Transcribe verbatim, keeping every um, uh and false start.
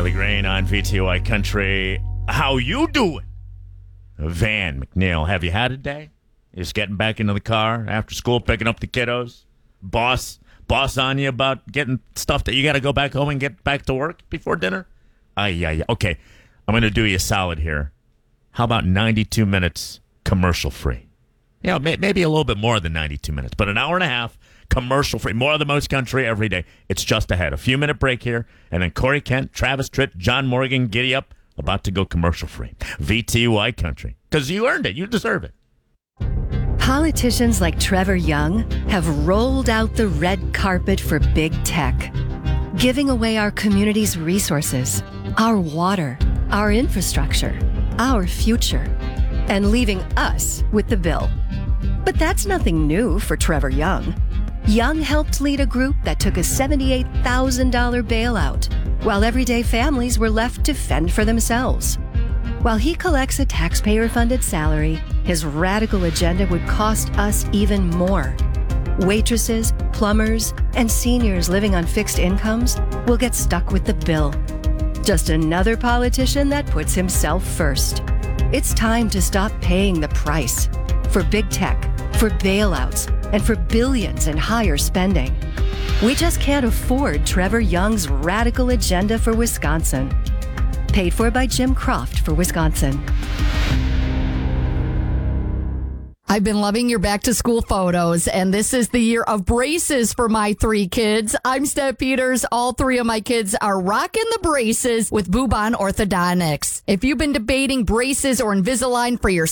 Riley Green on V T Y Country. How you doing? Van McNeil, have you had a day? Just getting back into the car after school, picking up the kiddos? Boss, boss on you about getting stuff that you got to go back home and get back to work before dinner? Ay, yeah, yeah. Okay, I'm going to do you a solid here. How about ninety-two minutes commercial free? Yeah, may, maybe a little bit more than ninety-two minutes, but an hour and a half commercial free. More than most country every day. It's just ahead. A few minute break here, and then Corey Kent, Travis Tritt, John Morgan, giddy up, about to go commercial free. V T Y Country. Because you earned it. You deserve it. Politicians like Trevor Young have rolled out the red carpet for big tech, giving away our community's resources, our water, our infrastructure, our future, and leaving us with the bill. But that's nothing new for Trevor Young. Young helped lead a group that took a seventy-eight thousand dollars bailout, while everyday families were left to fend for themselves. While he collects a taxpayer-funded salary, his radical agenda would cost us even more. Waitresses, plumbers, and seniors living on fixed incomes will get stuck with the bill. Just another politician that puts himself first. It's time to stop paying the price for big tech, for bailouts, and for billions in higher spending. We just can't afford Trevor Young's radical agenda for Wisconsin. Paid for by Jim Croft for Wisconsin. I've been loving your back to school photos, and this is the year of braces for my three kids. I'm Steph Peters. All three of my kids are rocking the braces with Bubon Orthodontics. If you've been debating braces or Invisalign for your